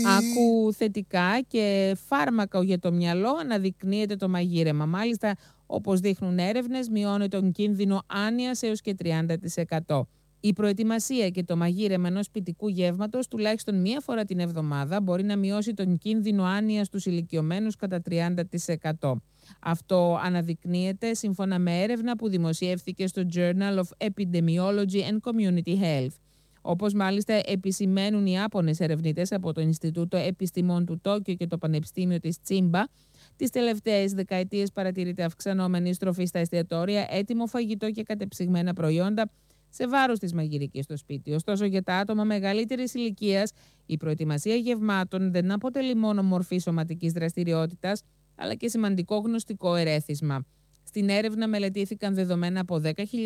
άκου θετικά και φάρμακο για το μυαλό αναδεικνύεται το μαγείρεμα. Μάλιστα, όπως δείχνουν έρευνες, μειώνει τον κίνδυνο άνοιας έως και 30%. Η προετοιμασία και το μαγείρεμα ενός σπιτικού γεύματος τουλάχιστον μία φορά την εβδομάδα μπορεί να μειώσει τον κίνδυνο άνοιας στους ηλικιωμένους κατά 30%. Αυτό αναδεικνύεται σύμφωνα με έρευνα που δημοσιεύθηκε στο Journal of Epidemiology and Community Health. Όπως μάλιστα επισημαίνουν οι Ιάπωνες ερευνητές από το Ινστιτούτο Επιστημών του Τόκιο και το Πανεπιστήμιο της Τσίμπα, τις τελευταίες δεκαετίες παρατηρείται αυξανόμενη στροφή στα εστιατόρια, έτοιμο φαγητό και κατεψυγμένα προϊόντα σε βάρος της μαγειρικής στο σπίτι. Ωστόσο, για τα άτομα μεγαλύτερης ηλικίας, η προετοιμασία γευμάτων δεν αποτελεί μόνο μορφή σωματικής δραστηριότητας, αλλά και σημαντικό γνωστικό ερέθισμα. Στην έρευνα μελετήθηκαν δεδομένα από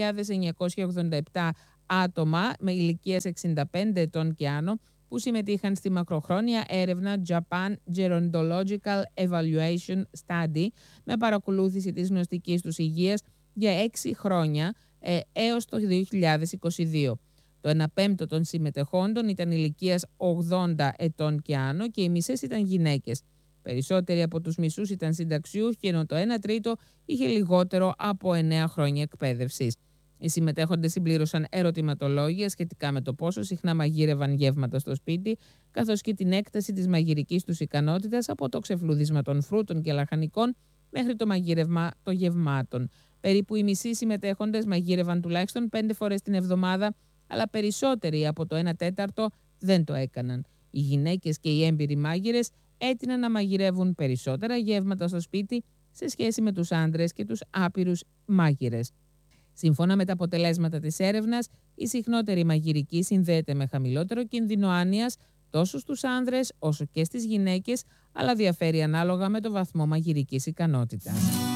10.987 άτομα με ηλικίας 65 ετών και άνω που συμμετείχαν στη μακροχρόνια έρευνα Japan Gerontological Evaluation Study με παρακολούθηση της γνωστικής τους υγείας για 6 χρόνια έως το 2022. Το 1/5 των συμμετεχόντων ήταν ηλικίας 80 ετών και άνω και οι μισές ήταν γυναίκες. Περισσότεροι από τους μισούς ήταν συνταξιούχοι, ενώ το 1/3 είχε λιγότερο από 9 χρόνια εκπαίδευσης. Οι συμμετέχοντες συμπλήρωσαν ερωτηματολόγια σχετικά με το πόσο συχνά μαγείρευαν γεύματα στο σπίτι, καθώς και την έκταση της μαγειρικής τους ικανότητας από το ξεφλούδισμα των φρούτων και λαχανικών μέχρι το μαγείρευμα των γευμάτων. Περίπου οι μισοί συμμετέχοντες μαγείρευαν τουλάχιστον 5 φορές την εβδομάδα, αλλά περισσότεροι από το 1/4 δεν το έκαναν. Οι γυναίκες και οι έμπειροι μάγειρες έτειναν να μαγειρεύουν περισσότερα γεύματα στο σπίτι σε σχέση με τους άντρες και τους άπειρους μάγειρες. Σύμφωνα με τα αποτελέσματα της έρευνας, η συχνότερη μαγειρική συνδέεται με χαμηλότερο κίνδυνο άνοιας τόσο στους άνδρες όσο και στις γυναίκες, αλλά διαφέρει ανάλογα με το βαθμό μαγειρικής ικανότητας.